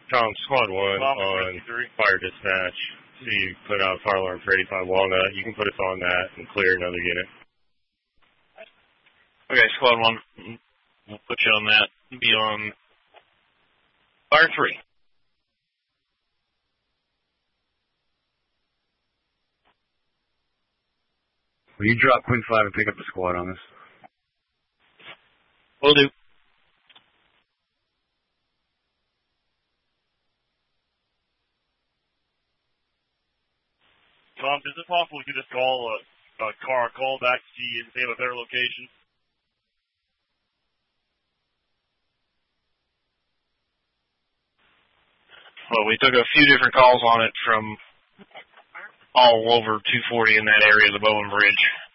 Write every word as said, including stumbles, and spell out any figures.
Tom, Squad one Tom, on fire dispatch. So you put out a fire alarm for eighty-five Walnut. You can put us on that and clear another unit. Okay, Squad one, we'll put you on that. Be on fire three. Will you drop Queen five and pick up the squad on this? Will do. Tom, is it possible we could just call a, a car call back to see if they have a better location? Well, we took a few different calls on it from all over two forty in that area of the Bowen Bridge.